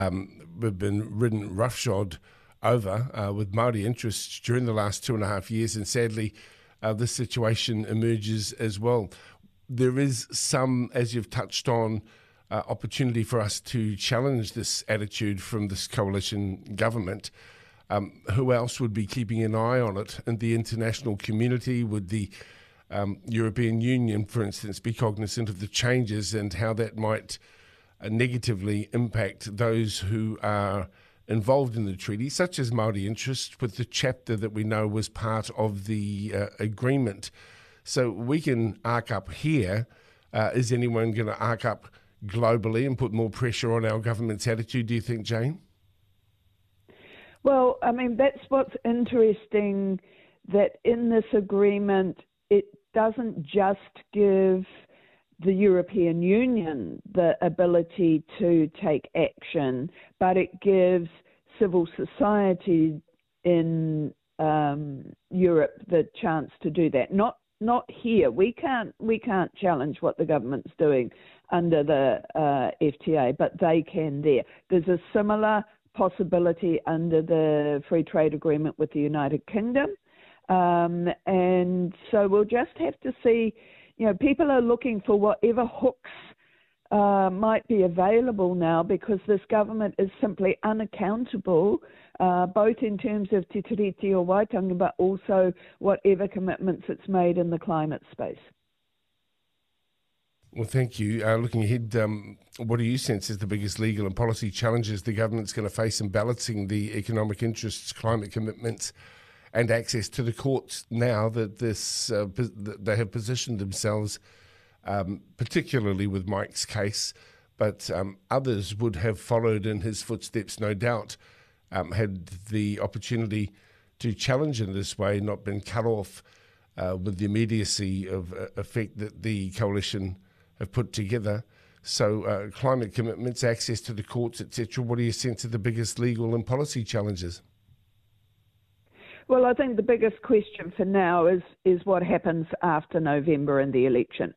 we've been ridden roughshod over with Māori interests during the last 2.5 years, and sadly, this situation emerges as well. There is some, as you've touched on, opportunity for us to challenge this attitude from this coalition government. Who else would be keeping an eye on it in the international community? Would the European Union, for instance, be cognizant of the changes and how that might negatively impact those who are involved in the treaty, such as Māori interests, with the chapter that we know was part of the agreement? So we can arc up here. Is anyone going to arc up globally and put more pressure on our government's attitude, do you think, Jane? Well, I mean, that's what's interesting, that in this agreement, it doesn't just give the European Union the ability to take action, but it gives civil society in Europe the chance to do that. Not here. We can't challenge what the government's doing under the FTA, but they can there. There's a similar possibility under the free trade agreement with the United Kingdom. And so we'll just have to see, people are looking for whatever hooks might be available now, because this government is simply unaccountable, both in terms of Te Tiriti o Waitangi, but also whatever commitments it's made in the climate space. Well, thank you. Looking ahead, what do you sense is the biggest legal and policy challenges the government's going to face in balancing the economic interests, climate commitments, and access to the courts now that they have positioned themselves, particularly with Mike's case, but others would have followed in his footsteps, no doubt, had the opportunity to challenge in this way, not been cut off with the immediacy of effect that the coalition have put together. So climate commitments, access to the courts, etc. What do you sense are the biggest legal and policy challenges? Well, I think the biggest question for now is what happens after November in the election.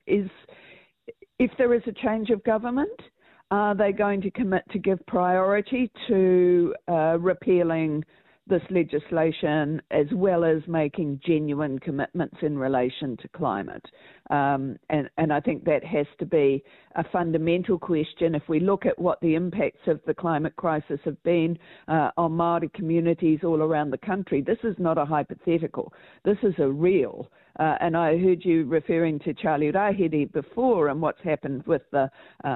If there is a change of government, are they going to commit to give priority to repealing this legislation, as well as making genuine commitments in relation to climate? And I think that has to be a fundamental question. If we look at what the impacts of the climate crisis have been on Māori communities all around the country, this is not a hypothetical. This is a real. And I heard you referring to Charlie Rahiri before and what's happened with the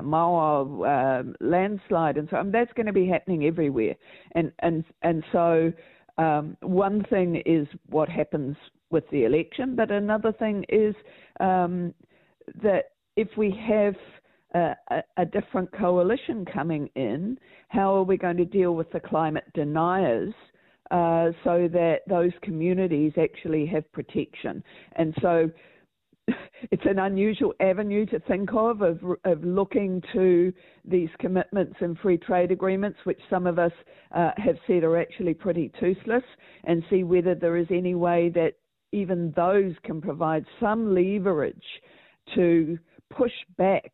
Maua landslide and so on. That's going to be happening everywhere. And so one thing is what happens with the election, but another thing is that if we have a different coalition coming in, how are we going to deal with the climate deniers so that those communities actually have protection? And so it's an unusual avenue to think of looking to these commitments and free trade agreements, which some of us have said are actually pretty toothless, and see whether there is any way that even those can provide some leverage to push back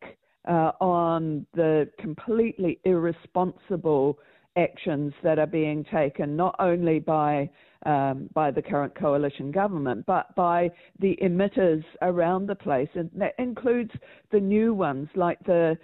on the completely irresponsible actions that are being taken, not only by the current coalition government, but by the emitters around the place, and that includes the new ones like the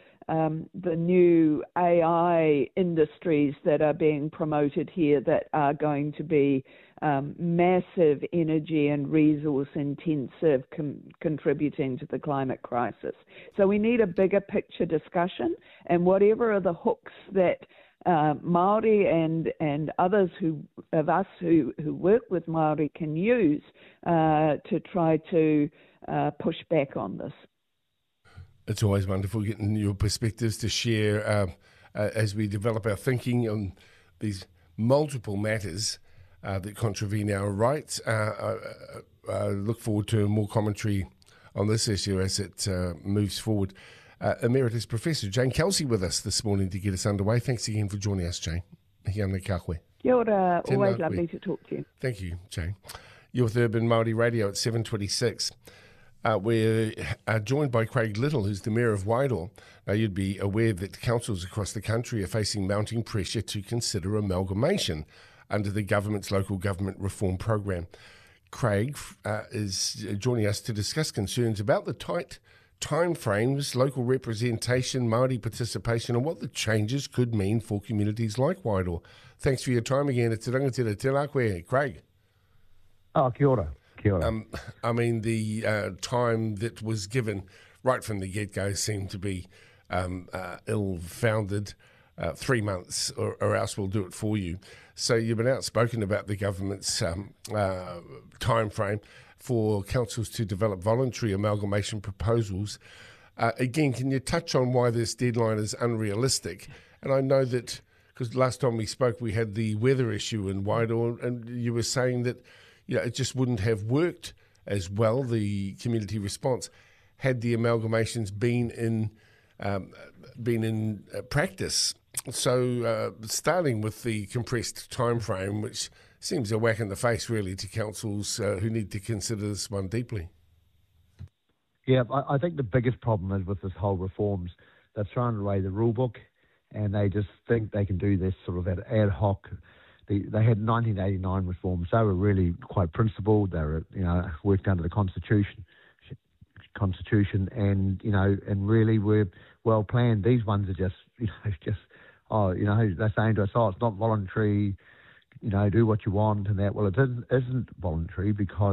new AI industries that are being promoted here, that are going to be massive energy and resource intensive, contributing to the climate crisis. So we need a bigger picture discussion, and whatever are the hooks that Māori and others of us who work with Māori can use to try to push back on this. It's always wonderful getting your perspectives to share as we develop our thinking on these multiple matters that contravene our rights. I look forward to more commentary on this issue as it moves forward. Emeritus Professor Jane Kelsey with us this morning to get us underway. Thanks again for joining us, Jane. Kia ora kākoe. Kia ora, always lovely to talk to you. Thank you, Jane. You're with Urban Māori Radio at 7:26. We're joined by Craig Little, who's the Mayor of Waidoa. Now, you'd be aware that councils across the country are facing mounting pressure to consider amalgamation under the government's local government reform program. Craig is joining us to discuss concerns about the tight timeframes, local representation, Māori participation, and what the changes could mean for communities like Waidoa. Thanks for your time again. It's Rangatira Te La Koe, Craig. Oh, kia ora. Kia ora. I mean, the time that was given right from the get-go seemed to be ill-founded. 3 months, or else we'll do it for you. So you've been outspoken about the government's time frame for councils to develop voluntary amalgamation proposals. Again, can you touch on why this deadline is unrealistic? And I know that, because last time we spoke, we had the weather issue in Waidoa, and you were saying that it just wouldn't have worked as well, the community response, had the amalgamations been in practice. So starting with the compressed time frame, which seems a whack in the face really to councils who need to consider this one deeply. Yeah, I think the biggest problem is with this whole reforms, they've thrown away the rule book and they just think they can do this sort of ad hoc. They had 1989 reforms. They were really quite principled. They were, worked under the Constitution, and really were well planned. These ones are just, they're saying to us, it's not voluntary, do what you want and that. Well, it isn't voluntary because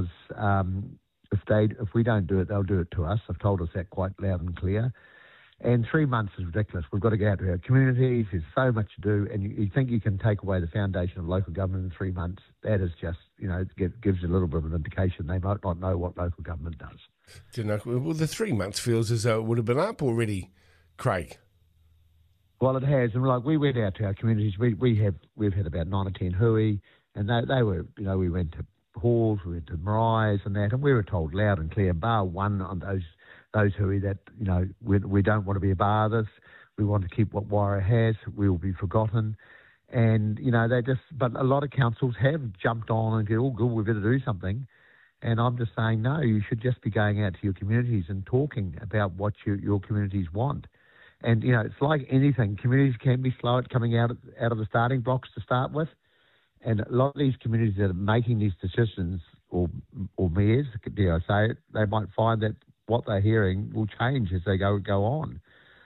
if we don't do it, they'll do it to us. They've told us that quite loud and clear. And 3 months is ridiculous. We've got to get out to our communities. There's so much to do. And you think you can take away the foundation of local government in 3 months. That is just, gives you a little bit of an indication they might not know what local government does. Well, the 3 months feels as though it would have been up already, Craig. Well, it has. And we went out to our communities. We've had about 9 or 10 hui, and they were, we went to Halls, we went to Marais and that, and we were told loud and clear, bar one on those hui that, we don't want to be a bar of this. We want to keep what Wairau has. We will be forgotten. And, but a lot of councils have jumped on and go, oh, good, we better do something. And I'm just saying, no, you should just be going out to your communities and talking about what your communities want. And, it's like anything. Communities can be slow at coming out of the starting blocks to start with. And a lot of these communities that are making these decisions, or mayors, dare I say it, they might find that what they're hearing will change as they go on.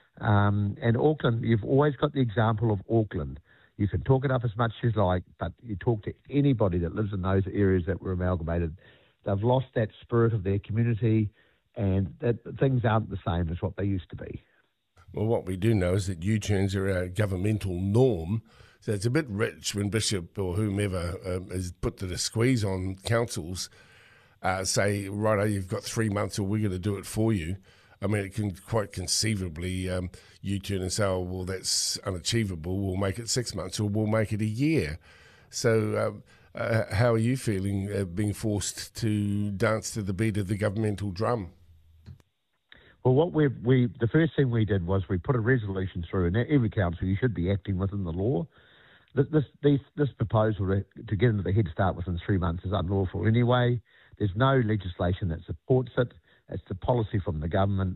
And Auckland, you've always got the example of Auckland. You can talk it up as much as you like, but you talk to anybody that lives in those areas that were amalgamated, they've lost that spirit of their community, and that things aren't the same as what they used to be. Well, what we do know is that U-turns are a governmental norm, so it's a bit rich when Bishop or whomever is put to the squeeze on councils, say, righto, you've got 3 months or we're going to do it for you. I mean, it can quite conceivably U-turn and say, oh, well, that's unachievable, we'll make it 6 months or we'll make it a year. So how are you feeling being forced to dance to the beat of the governmental drum? Well, what the first thing we did was we put a resolution through, and every council, you should be acting within the law. This proposal to get into the Head Start within 3 months is unlawful anyway. There's no legislation that supports it. It's the policy from the government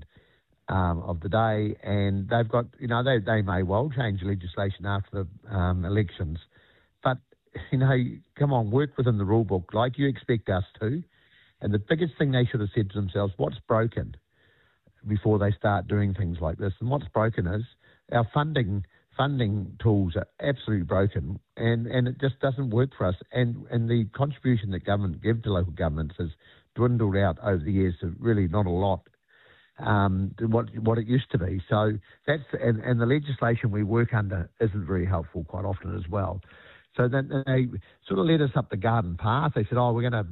of the day, and they've got, they may well change legislation after the elections. But, come on, work within the rule book like you expect us to. And the biggest thing they should have said to themselves, what's broken, before they start doing things like this. And what's broken is our funding tools are absolutely broken, and it just doesn't work for us. And the contribution that government give to local governments has dwindled out over the years to really not a lot to what it used to be. So that's and the legislation we work under isn't very helpful quite often as well. So then they sort of led us up the garden path. They said, oh, we're going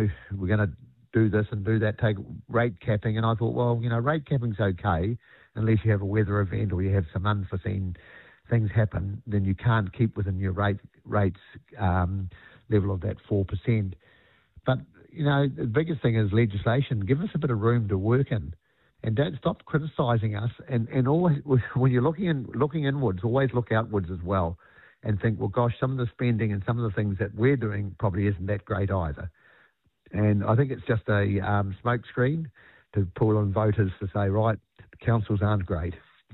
to do this and do that, take rate capping. And I thought, well, rate capping's okay unless you have a weather event or you have some unforeseen things happen, then you can't keep within your rates level of that 4%. But, the biggest thing is legislation. Give us a bit of room to work in, and don't stop criticising us. And always, when you're looking inwards, always look outwards as well and think, well, gosh, some of the spending and some of the things that we're doing probably isn't that great either. And I think it's just a smoke screen pull on voters to say, right, councils aren't great.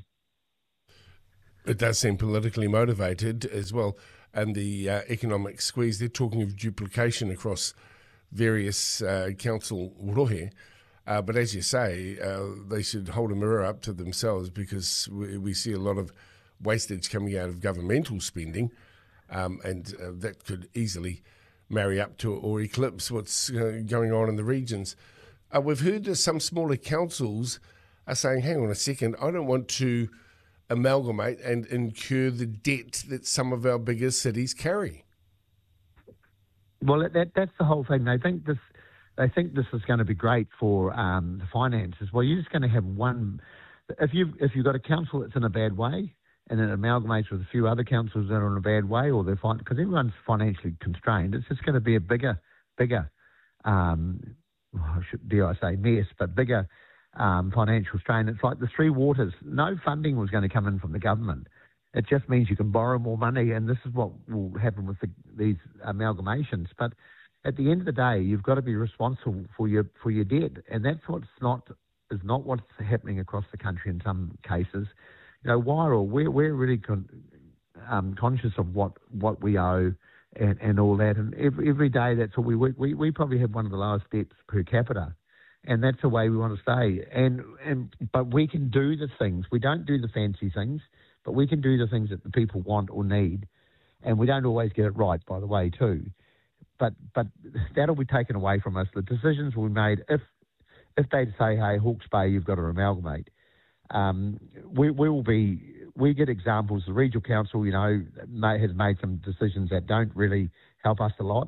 It does seem politically motivated as well. And the economic squeeze, they're talking of duplication across various council rohe. But as you say, they should hold a mirror up to themselves, because we see a lot of wastage coming out of governmental spending, and that could easily marry up to or eclipse what's going on in the regions. We've heard that some smaller councils are saying, hang on a second, I don't want to amalgamate and incur the debt that some of our bigger cities carry. Well, that's the whole thing. They think this is going to be great for the finances. Well, you're just going to have one. If you've got a council that's in a bad way, and then it amalgamates with a few other councils that are in a bad way, or they're fine, because everyone's financially constrained, it's just going to be a bigger, dare I say mess, but bigger financial strain. It's like the Three Waters. No funding was going to come in from the government. It just means you can borrow more money, and this is what will happen with these amalgamations. But at the end of the day, you've got to be responsible for your debt, and that's what's not what's happening across the country in some cases. You know, Wairoa, we're really conscious of what we owe and all that, and every day that's what we work. We probably have one of the lowest debts per capita, and that's the way we want to stay. But we can do the things. We don't do the fancy things, but we can do the things that the people want or need, and we don't always get it right, by the way, too. But that'll be taken away from us. The decisions will be made if they say, hey, Hawke's Bay, you've got to amalgamate. We get examples. The regional council, has made some decisions that don't really help us a lot,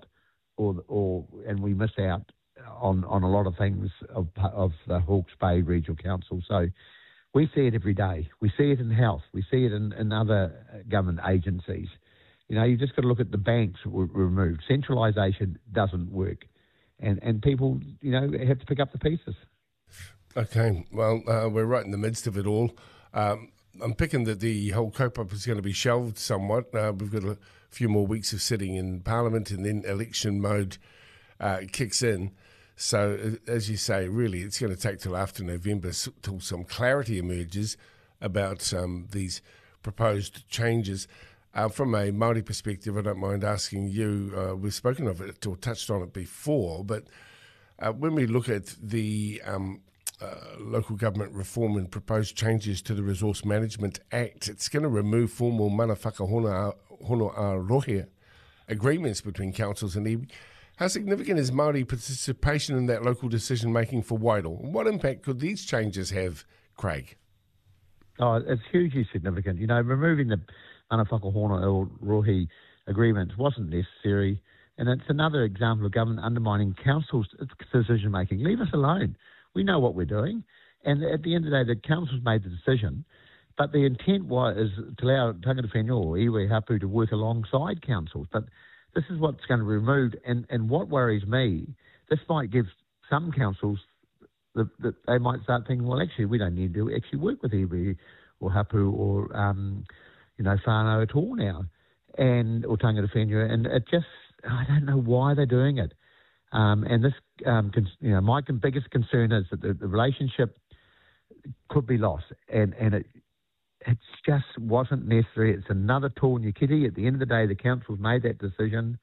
and we miss out on a lot of things of the Hawke's Bay Regional Council. So we see it every day. We see it in health. We see it in other government agencies. You've just got to look at the banks removed. Centralisation doesn't work, and people, have to pick up the pieces. Okay, well, we're right in the midst of it all. I'm picking that the whole cope-up is going to be shelved somewhat. We've got a few more weeks of sitting in Parliament, and then election mode kicks in. So, as you say, really, it's going to take till after November till some clarity emerges about these proposed changes. From a Māori perspective, I don't mind asking you, we've spoken of it or touched on it before, but when we look at the local government reform and proposed changes to the Resource Management Act, it's going to remove formal mana whakahono a rohe agreements between councils and iwi. How significant is Māori participation in that local decision-making for Wairoa? What impact could these changes have, Craig? Oh, it's hugely significant. Removing the mana whakahono a rohe agreements wasn't necessary, and it's another example of government undermining councils' decision-making. Leave us alone. We know what we're doing, and at the end of the day, the council's made the decision, but the intent was to allow tangata whenua or iwi hapu to work alongside councils, but this is what's going to be removed, and what worries me, this might give some councils that they might start thinking, well, actually, we don't need to actually work with iwi or hapu or whānau at all now, or tangata whenua, and it just, I don't know why they're doing it. And this, my biggest concern is that the relationship could be lost, and it just wasn't necessary. It's another tōnia kiri. At the end of the day, the council's made that decision,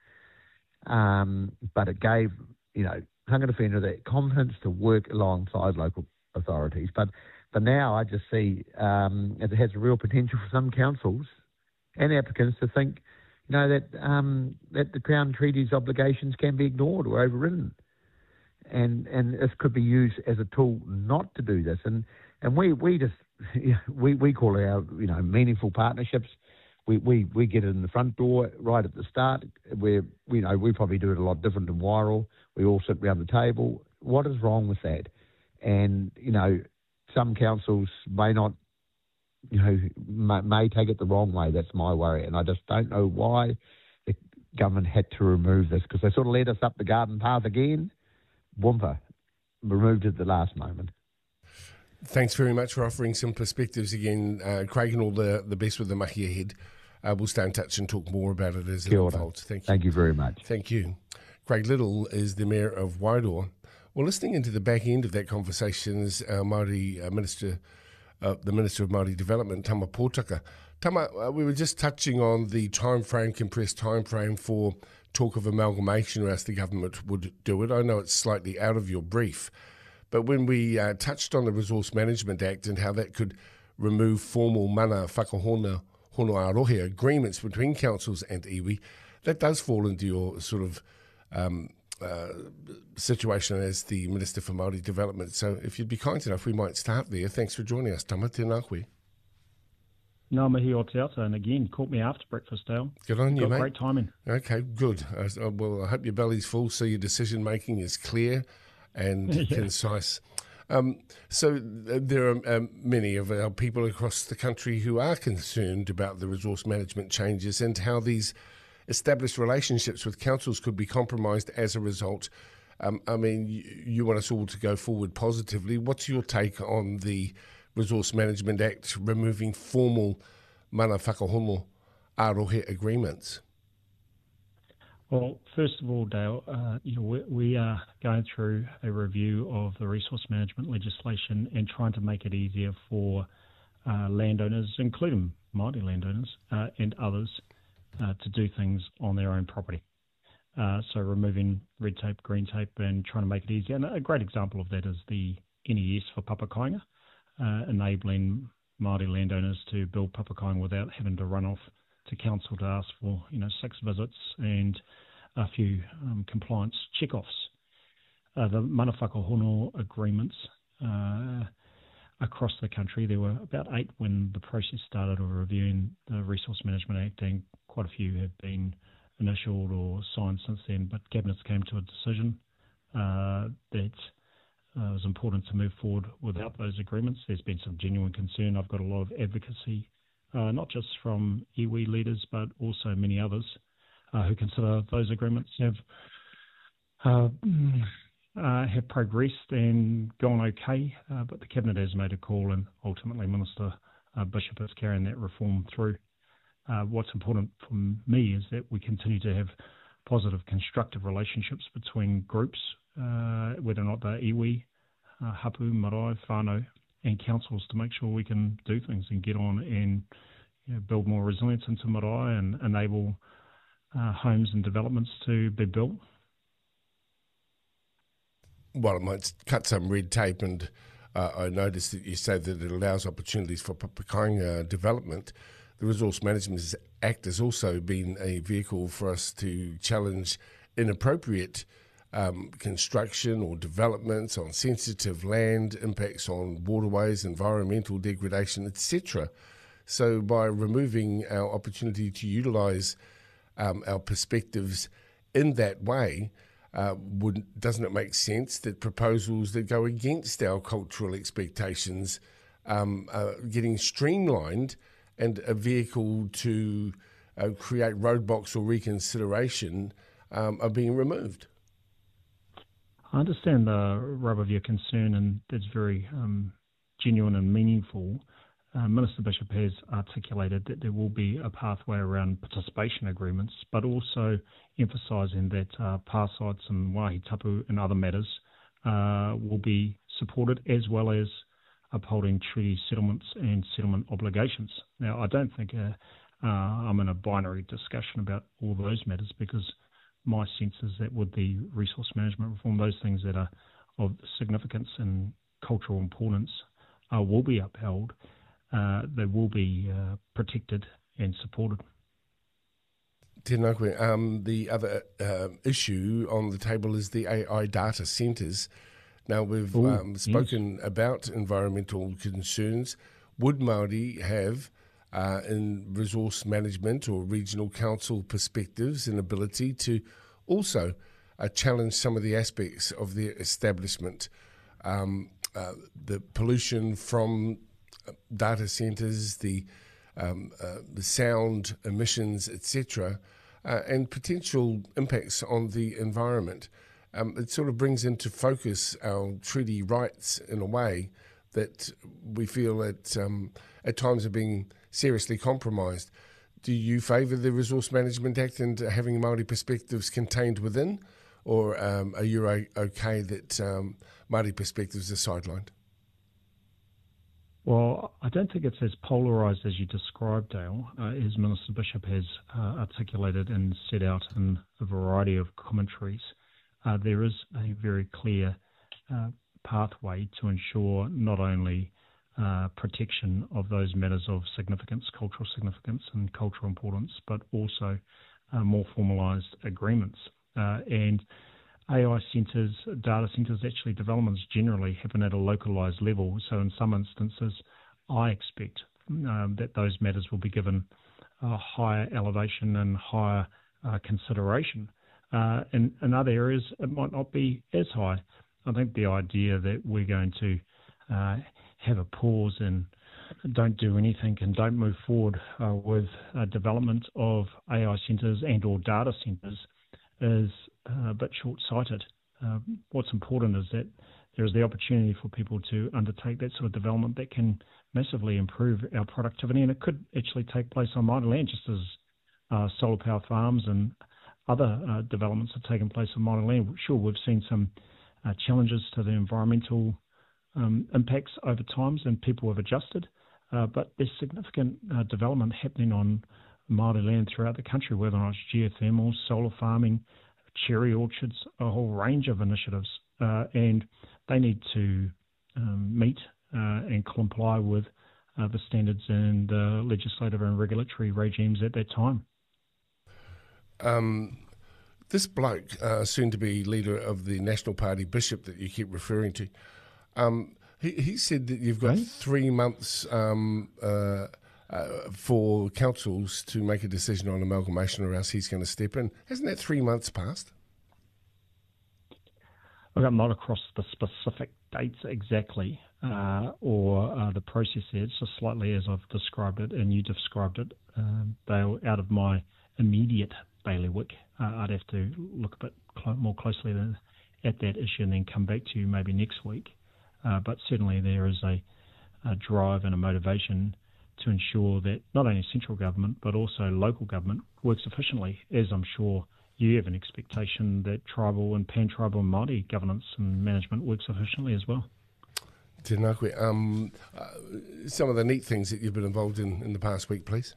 but it gave, tangata whenua that confidence to work alongside local authorities. But now I just see it has a real potential for some councils and applicants to think, that the Crown Treaty's obligations can be ignored or overridden, and this could be used as a tool not to do this. And we just we call it our meaningful partnerships. We get it in the front door right at the start. We probably do it a lot different than Wairoa. We all sit around the table. What is wrong with that? And some councils may not. May take it the wrong way. That's my worry. And I just don't know why the government had to remove this, because they sort of led us up the garden path again. Whumper, removed it at the last moment. Thanks very much for offering some perspectives again, Craig, and all the best with the mahi ahead. We'll stay in touch and talk more about it as it unfolds. Thank you. Thank you very much. Thank you. Craig Little is the Mayor of Wairoa. Well, listening into the back end of that conversation is our Māori Minister, the Minister of Māori Development, Tama Pōtaka. Tama, we were just touching on the compressed time frame for talk of amalgamation, or else the government would do it. I know it's slightly out of your brief, but when we touched on the Resource Management Act and how that could remove formal mana whakahono arohe agreements between councils and iwi, that does fall into your sort of situation as the Minister for Māori Development. So if you'd be kind enough, we might start there. Thanks for joining us, Tama. Tēnā koe. Ngā mihi o te ata, and again, caught me after breakfast, Dale. Good on you, mate. Great timing. Okay, good. Well, I hope your belly's full so your decision-making is clear and concise. So there are many of our people across the country who are concerned about the resource management changes and how these established relationships with councils could be compromised as a result. I mean, you want us all to go forward positively. What's your take on the Resource Management Act removing formal mana whakahono arohe agreements? Well, first of all, Dale, we are going through a review of the resource management legislation and trying to make it easier for landowners, including Māori landowners and others, to do things on their own property. So removing red tape, green tape, and trying to make it easier. And a great example of that is the NES for papakainga, enabling Māori landowners to build papakainga without having to run off to council to ask for 6 visits and a few compliance check-offs. The mana whakahono agreements across the country, there were about 8 when the process started of reviewing the Resource Management Act, and quite a few have been initialed or signed since then, but Cabinet's came to a decision that it was important to move forward without those agreements. There's been some genuine concern. I've got a lot of advocacy, not just from iwi leaders, but also many others who consider those agreements have progressed and gone okay, but the Cabinet has made a call, and ultimately Minister Bishop is carrying that reform through. What's important for me is that we continue to have positive, constructive relationships between groups, whether or not they're iwi, hapu, marae, whānau, and councils, to make sure we can do things and get on and build more resilience into marae and enable homes and developments to be built. Well, it might cut some red tape, and I noticed that you say that it allows opportunities for papakainga development. The Resource Management Act has also been a vehicle for us to challenge inappropriate construction or developments on sensitive land, impacts on waterways, environmental degradation, etc. So by removing our opportunity to utilise our perspectives in that way, doesn't it make sense that proposals that go against our cultural expectations are getting streamlined and a vehicle to create roadblocks or reconsideration are being removed? I understand the rub of your concern, and it's very genuine and meaningful. Minister Bishop has articulated that there will be a pathway around participation agreements, but also emphasising that pā sites and wāhi tapu and other matters will be supported, as well as upholding treaty settlements and settlement obligations. Now, I don't think I'm in a binary discussion about all those matters, because my sense is that with the resource management reform, those things that are of significance and cultural importance will be upheld. They will be protected and supported. Tēnā koe. The other issue on the table is the AI data centres. Now, we've spoken about environmental concerns. Would Māori have, in resource management or regional council perspectives, an ability to also challenge some of the aspects of their establishment? The pollution from data centres, the sound emissions, etc., and potential impacts on the environment. It sort of brings into focus our treaty rights in a way that we feel at times are being seriously compromised. Do you favour the Resource Management Act and having Māori perspectives contained within, or are you okay that Māori perspectives are sidelined? Well, I don't think it's as polarised as you described, Dale, as Minister Bishop has articulated and set out in a variety of commentaries. There is a very clear pathway to ensure not only protection of those matters of significance, cultural significance and cultural importance, but also more formalised agreements. And AI centres, data centres, actually developments generally happen at a localised level. So in some instances, I expect that those matters will be given a higher elevation and higher consideration. In other areas, it might not be as high. I think the idea that we're going to have a pause and don't do anything and don't move forward with development of AI centres and or data centres is a bit short-sighted. What's important is that there is the opportunity for people to undertake that sort of development that can massively improve our productivity, and it could actually take place on Māori land, just as solar power farms and other developments have taken place on Māori land. Sure, we've seen some challenges to the environmental impacts over times, and people have adjusted, but there's significant development happening on Māori land throughout the country, whether or not it's geothermal, solar farming, cherry orchards, a whole range of initiatives, and they need to meet and comply with the standards and legislative and regulatory regimes at that time. This bloke, soon to be leader of the National Party, Bishop, that you keep referring to, he said that you've got 3 months for councils to make a decision on amalgamation, or else he's going to step in. Hasn't that 3 months passed? Look, I'm not across the specific dates exactly or the process there. It's just slightly as I've described it and you described it. They're out of my immediate bailiwick. I'd have to look a bit more closely at that issue and then come back to you maybe next week. But certainly there is a drive and a motivation to ensure that not only central government but also local government works efficiently, as I'm sure you have an expectation that tribal and pan-tribal Māori governance and management works efficiently as well. Tēnā koe. Some of the neat things that you've been involved in the past week, please.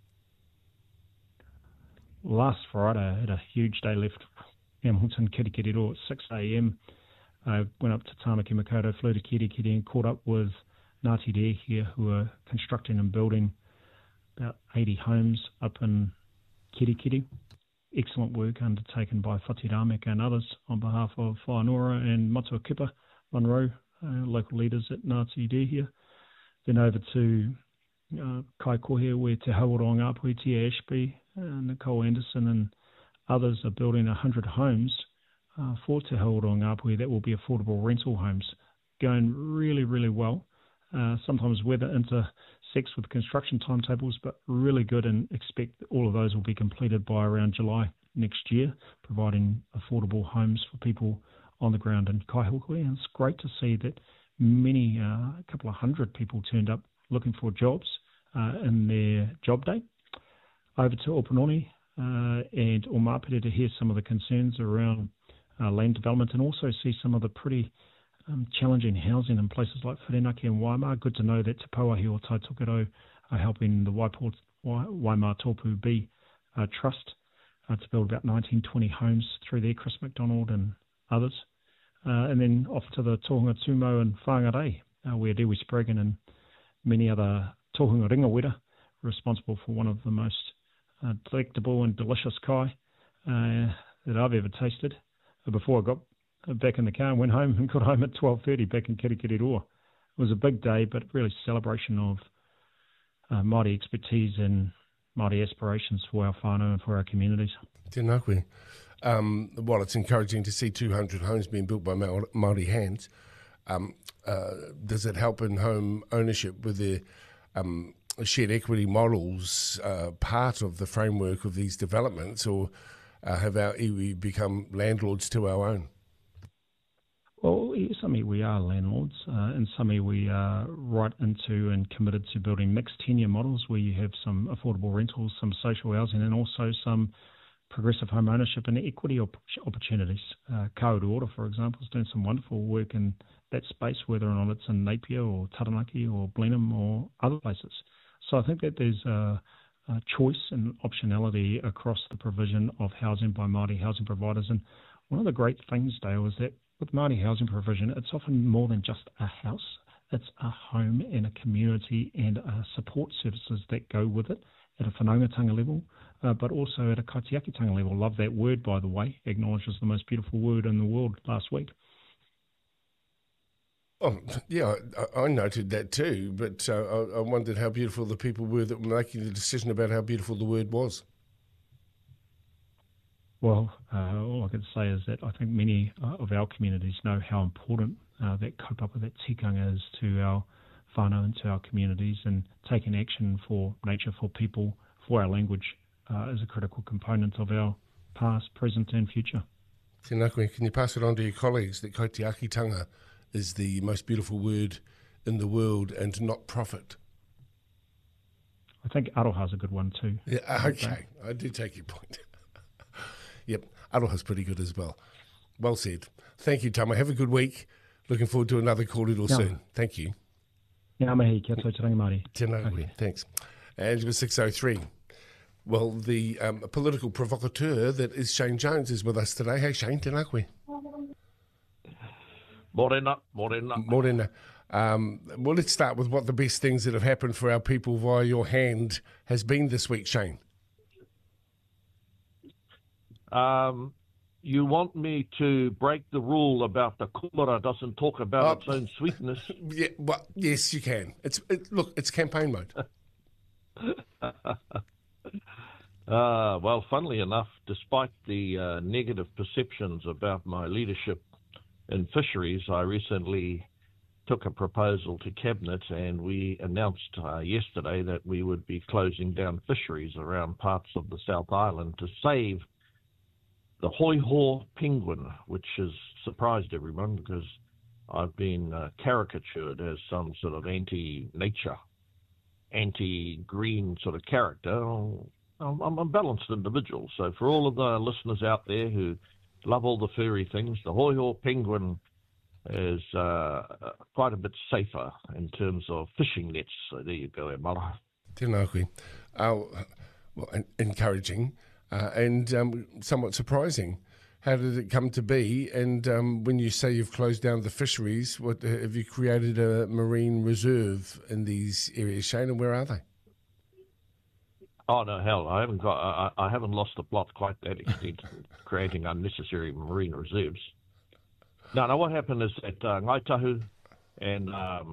Last Friday I had a huge day left Hamilton, Kirikiriroa at 6 a.m. I went up to Tāmaki Makaurau, flew to Kirikiri and caught up with Ngāti Reo here, who are constructing and building about 80 homes up in Kirikiri. Excellent work undertaken by Whati Rāmeka and others on behalf of Whanora and Matua Kipa, Monroe, local leaders at Ngāti Reo here. Then over to Kaikohe, where Te Hauaronga Apui, Tia Ashby, Nicole Anderson and others are building 100 homes for Te Hauaronga Apui that will be affordable rental homes. Going really, really well. Sometimes weather intersects with construction timetables, but really good, and expect all of those will be completed by around July next year, providing affordable homes for people on the ground in Kaihoikoi. And it's great to see that many, a couple of hundred people turned up looking for jobs in their job day. Over to Opanoni and Omapere to hear some of the concerns around land development, and also see some of the pretty challenging housing in places like Whirinaki and Waimā. Good to know that Te Pauahi o Tai Tokerau are helping the Waimā Tōpū B Trust to build about 19-20 homes through there, Chris McDonald and others. And then off to the Tohunga Tumo and Whangarei, where Dewi Spraggan and many other Tohunga Ringawera responsible for one of the most delectable and delicious kai that I've ever tasted. Before I got back in the car and went home and got home at 12:30 back in Kirikiriroa. It was a big day, but really celebration of Māori expertise and Māori aspirations for our whānau and for our communities. Tēnā koe. While it's encouraging to see 200 homes being built by Māori hands, does it help in home ownership with the shared equity models part of the framework of these developments, or have our iwi become landlords to our own? Well, some we are landlords, and some we are right into and committed to building mixed tenure models where you have some affordable rentals, some social housing, and also some progressive home ownership and equity opportunities. Kaurua, for example, is doing some wonderful work in that space, whether or not it's in Napier or Taranaki or Blenheim or other places. So I think that there's a choice and optionality across the provision of housing by Māori housing providers. And one of the great things, Dale, is that with Māori housing provision, it's often more than just a house. It's a home and a community and support services that go with it at a whanaungatanga level, but also at a kaitiakitanga level. Love that word, by the way, acknowledged as the most beautiful word in the world last week. Oh, yeah, I noted that too, but I wondered how beautiful the people were that were making the decision about how beautiful the word was. Well, all I can say is that I think many of our communities know how important that kaupapa, that tikanga is to our whānau and to our communities, and taking action for nature, for people, for our language is a critical component of our past, present and future. Tēnā koe, can you pass it on to your colleagues that kaitiakitanga is the most beautiful word in the world and not profit? I think aroha is a good one too. Yeah, okay, I do take your point. Yep, aroha's pretty good as well. Well said. Thank you, Tama. Have a good week. Looking forward to another kōrero soon. Thank you. Ngā mihi, kia tau te rangi Māori. Tēnā koe, thanks. Angela 603. Well, the political provocateur that is Shane Jones is with us today. Hey, Shane, tēnā koe. Morena. Morena. Well, let's start with what the best things that have happened for our people via your hand has been this week, Shane. You want me to break the rule about the kumara doesn't talk about its own sweetness? Yeah, well, yes, you can. Look, it's campaign mode. Well, funnily enough, despite the negative perceptions about my leadership in fisheries, I recently took a proposal to Cabinet, and we announced yesterday that we would be closing down fisheries around parts of the South Island to save the hoi-ho penguin, which has surprised everyone because I've been caricatured as some sort of anti-nature, anti-green sort of character. I'm a balanced individual. So for all of the listeners out there who love all the furry things, the hoi-ho penguin is quite a bit safer in terms of fishing nets. So there you go, Emala. Tēnā koe. Well, encouraging. And somewhat surprising. How did it come to be? And when you say you've closed down the fisheries, what have you created a marine reserve in these areas, Shane? And where are they? Oh no, hell! I haven't lost the plot quite that extent, creating unnecessary marine reserves. No. What happened is that Ngai Tahu and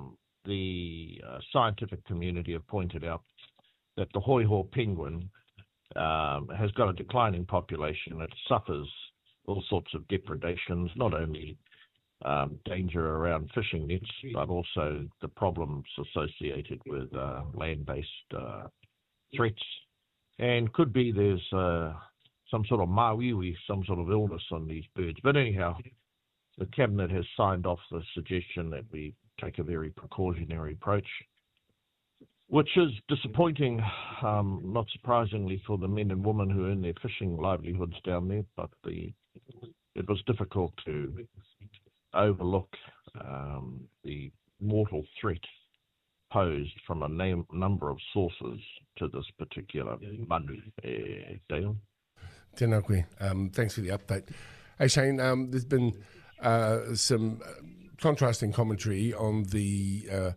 the scientific community have pointed out that the hoi-ho penguin has got a declining population. It suffers all sorts of depredations, not only danger around fishing nets, but also the problems associated with land-based threats. And could be there's some sort of mawiwi, some sort of illness on these birds. But anyhow, the Cabinet has signed off the suggestion that we take a very precautionary approach, which is disappointing, not surprisingly, for the men and women who earn their fishing livelihoods down there, but it was difficult to overlook the mortal threat posed from a number of sources to this particular manu, Dale. Tēnā koe. Thanks for the update. Hey, Shane, there's been some contrasting commentary on the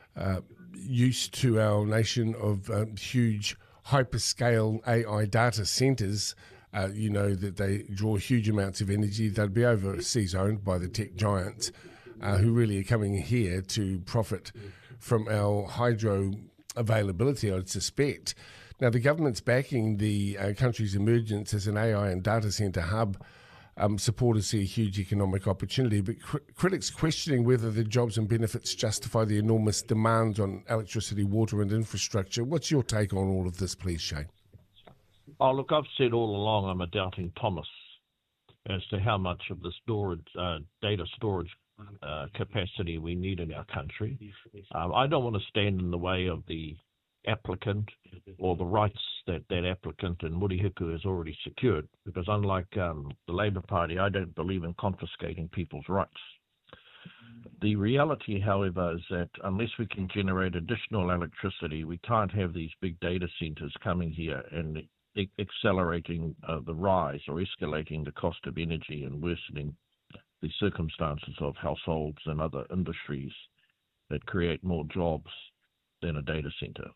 use to our nation of huge hyperscale AI data centres. You know that they draw huge amounts of energy. They'd be overseas owned by the tech giants who really are coming here to profit from our hydro availability, I'd suspect. Now, the government's backing the country's emergence as an AI and data centre hub. Supporters see a huge economic opportunity, but critics questioning whether the jobs and benefits justify the enormous demands on electricity, water and infrastructure. What's your take on all of this, please, Shane? Oh, look, I've said all along I'm a doubting Thomas as to how much of the storage, data storage capacity we need in our country. I don't want to stand in the way of the applicant or the rights that that applicant in Murihiku has already secured, because unlike the Labour Party, I don't believe in confiscating people's rights. The reality, however, is that unless we can generate additional electricity, we can't have these big data centres coming here and accelerating the rise or escalating the cost of energy and worsening the circumstances of households and other industries that create more jobs than a data centre.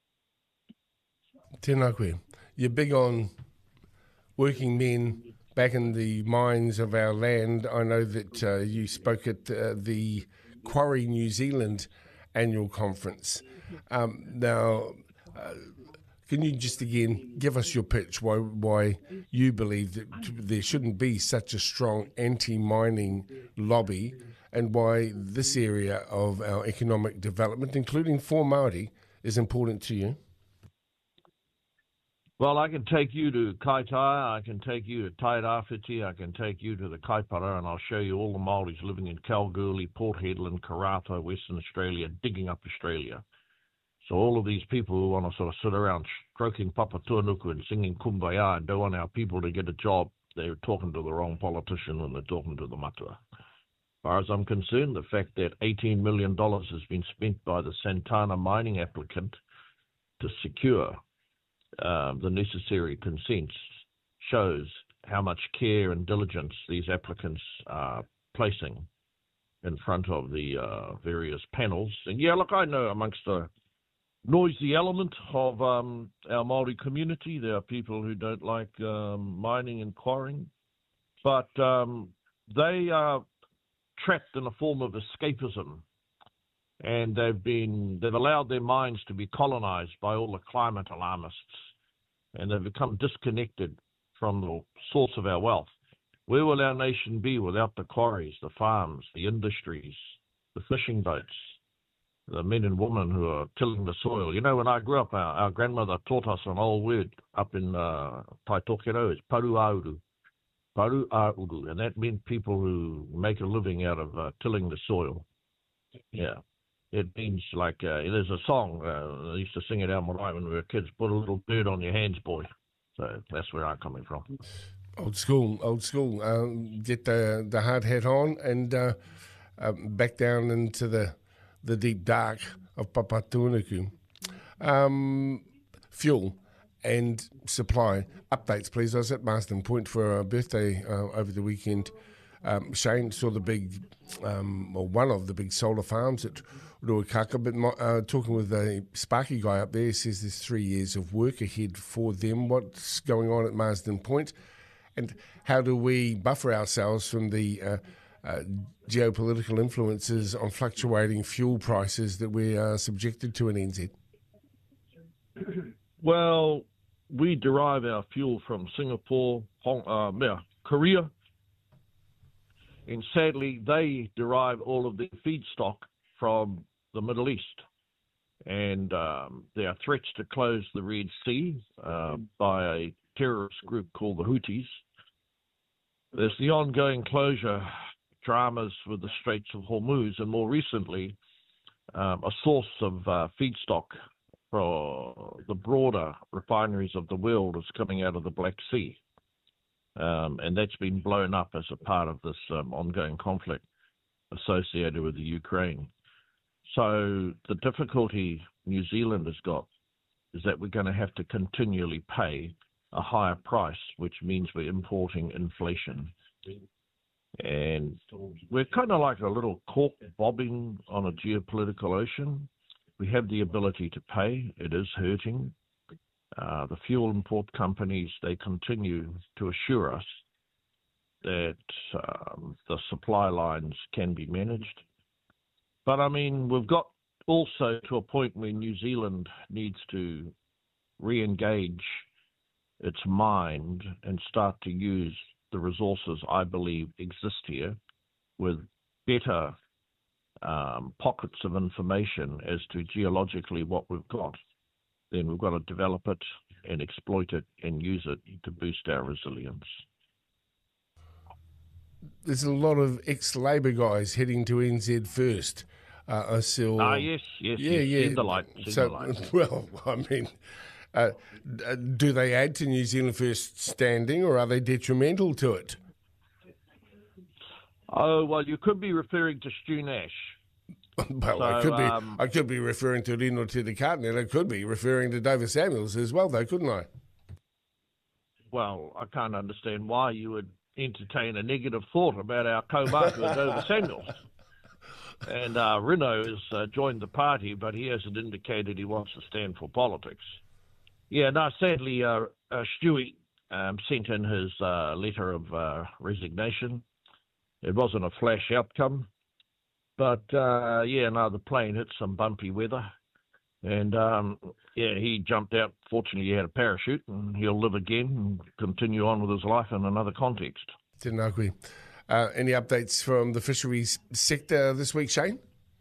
Tēnā koe. You're big on working men back in the mines of our land. I know that you spoke at the Quarry New Zealand annual conference. Now, can you just again give us your pitch why you believe that there shouldn't be such a strong anti-mining lobby, and why this area of our economic development, including for Māori, is important to you? Well, I can take you to Kaitaia, I can take you to Tairāwhiti, I can take you to the Kaipara, and I'll show you all the Māoris living in Kalgoorlie, Port Hedland, Karata, Western Australia, digging up Australia. So all of these people who want to sort of sit around stroking Papa Tuanuku and singing Kumbaya and don't want our people to get a job, they're talking to the wrong politician when they're talking to the matua. As far as I'm concerned, the fact that $18 million has been spent by the Santana mining applicant to secure the necessary consents shows how much care and diligence these applicants are placing in front of the various panels. And yeah, look, I know amongst the noisy element of our Māori community, there are people who don't like mining and quarrying, but they are trapped in a form of escapism, and they've allowed their minds to be colonized by all the climate alarmists, and they've become disconnected from the source of our wealth. Where will our nation be without the quarries, the farms, the industries, the fishing boats, the men and women who are tilling the soil? You know, when I grew up, our grandmother taught us an old word up in Taitokero, it's paruauru. Paruauru, and that meant people who make a living out of tilling the soil. Yeah. It means like, there's a song, I used to sing it out marae when we were kids, put a little bird on your hands, boy. So that's where I'm coming from. Old school. Get the hard hat on and back down into the deep dark of Papa Tuanuku. Fuel and supply updates, please. I was at Marsden Point for a birthday over the weekend. Shane saw the big, or one of the big solar farms at Ruakaka, but talking with a Sparky guy up there, says there's 3 years of work ahead for them. What's going on at Marsden Point, and how do we buffer ourselves from the geopolitical influences on fluctuating fuel prices that we are subjected to in NZ? Well, we derive our fuel from Singapore, Korea, and sadly they derive all of their feedstock from the Middle East. And there are threats to close the Red Sea by a terrorist group called the Houthis. There's the ongoing closure dramas with the Straits of Hormuz, and more recently, a source of feedstock for the broader refineries of the world is coming out of the Black Sea. And that's been blown up as a part of this ongoing conflict associated with the Ukraine. So the difficulty New Zealand has got is that we're going to have to continually pay a higher price, which means we're importing inflation. And we're kind of like a little cork bobbing on a geopolitical ocean. We have the ability to pay. It is hurting. The fuel import companies, they continue to assure us that the supply lines can be managed. But, I mean, we've got also to a point where New Zealand needs to re-engage its mind and start to use the resources I believe exist here with better pockets of information as to geologically what we've got. Then we've got to develop it and exploit it and use it to boost our resilience. There's a lot of ex-Labour guys heading to NZ first. Yes. Send the light. Well, I mean, Do they add to New Zealand First standing, or are they detrimental to it? Oh, well, you could be referring to Stu Nash. Well, So, I could be referring to Rino Titikatne, and I could be referring to David Samuels as well, though, couldn't I? Well, I can't understand why you would entertain a negative thought about our co-marker, David Samuels. And Rino has joined the party, but he hasn't indicated he wants to stand for politics. Yeah, no, sadly, Stewie sent in his letter of resignation. It wasn't a flash outcome. But, the plane hit some bumpy weather. And, he jumped out. Fortunately, he had a parachute, and he'll live again and continue on with his life in another context. Tēnā koe. Any updates from the fisheries sector this week, Shane?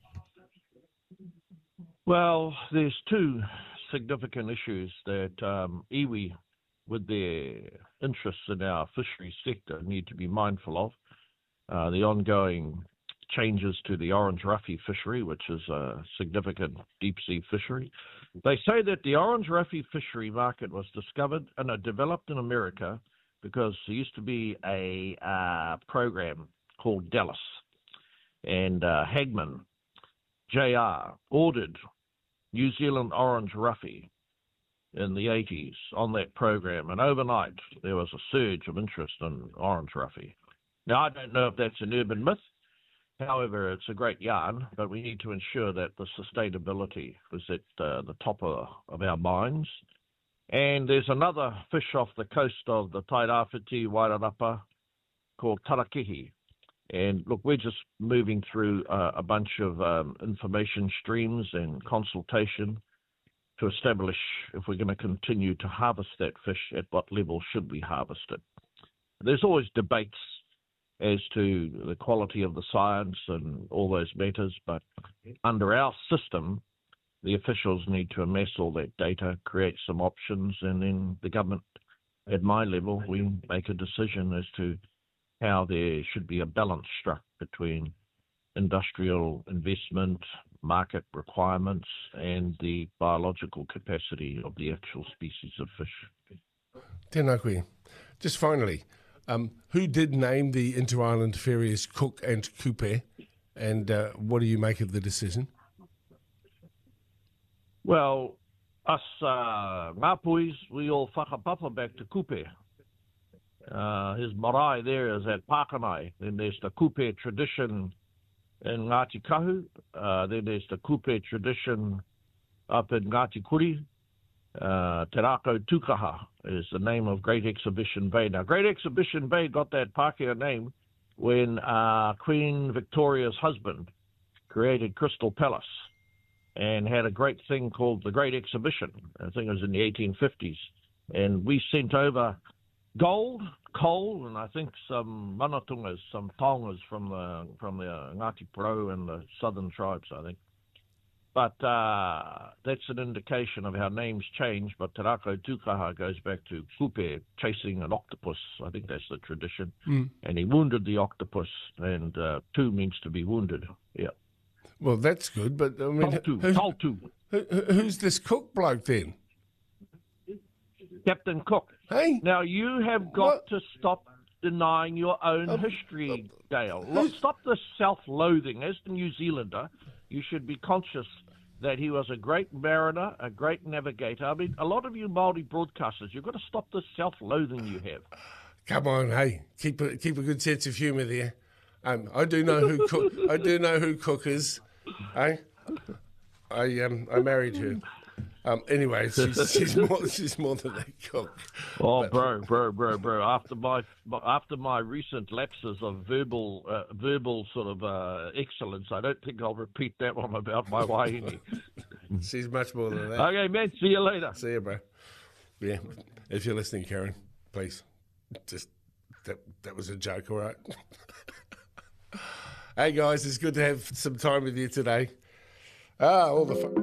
Well, there's two significant issues that iwi, with their interests in our fisheries sector, need to be mindful of. The ongoing changes to the orange roughy fishery, which is a significant deep-sea fishery. They say that the orange roughy fishery market was discovered and developed in America because there used to be a program called Dallas, and Hagman, JR, ordered New Zealand orange roughy in the 80s on that program, and overnight there was a surge of interest in orange roughy. Now, I don't know if that's an urban myth. However, it's a great yarn, but we need to ensure that the sustainability is at the top of our minds. And there's another fish off the coast of the Tairāwhiti, Wairarapa, called tarakihi. And look, we're just moving through a bunch of information streams and consultation to establish if we're going to continue to harvest that fish, at what level should we harvest it. There's always debates as to the quality of the science and all those matters, but under our system, the officials need to amass all that data, create some options, and then the government, at my level, we make a decision as to how there should be a balance struck between industrial investment, market requirements, and the biological capacity of the actual species of fish. Tēnā koe. Just finally, who did name the inter-island ferries Cook and Kupe, and what do you make of the decision? Well, us Ngāpuis, we all whakapapa back to Kupe. His marae there is at Pākānai. Then there's the Kupe tradition in Ngāti Kahu. Then there's the Kupe tradition up in Ngāti Kuri. Te Rākau Tūkaha is the name of Great Exhibition Bay. Now, Great Exhibition Bay got that Pākehā name when Queen Victoria's husband created Crystal Palace and had a great thing called the Great Exhibition. I think it was in the 1850s. And we sent over gold, coal, and I think some manatungas, some taongas from the Ngāti Porou and the southern tribes, I think. But that's an indication of how names change. But Te Rākau Tūkaha goes back to Kupe chasing an octopus. I think that's the tradition. And he wounded the octopus, and tu means to be wounded. Yeah. Well, that's good, but I mean, who's this Cook bloke then? Captain Cook. Hey? Now, you have got to stop denying your own history, Dale. Look, stop the self-loathing. As a New Zealander, you should be conscious that he was a great mariner, a great navigator. I mean, a lot of you Māori broadcasters, you've got to stop the self-loathing you have. Come on, hey, keep a good sense of humour there. I do know who Cook. I do know who Cook is. Hey, I married her. Anyway, she's more than a cook. Oh, but, bro! After my recent lapses of verbal sort of excellence, I don't think I'll repeat that one about my waiini. She's much more than that. Okay, man. See you later. See you, bro. Yeah, if you're listening, Karen, please, just that was a joke, all right? Hey guys, it's good to have some time with you today. All the fun.